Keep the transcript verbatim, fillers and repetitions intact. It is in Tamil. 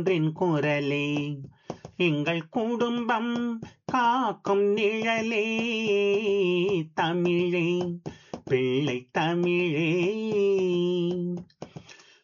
ஒன்றின் குரலே எங்கள் குடும்பம் காக்கும் நிழலே தமிழே பிள்ளை தமிழே